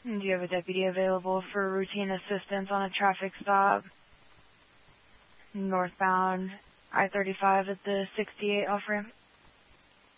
Do you have a deputy available for routine assistance on a traffic stop northbound I-35 at the 68 off-ramp?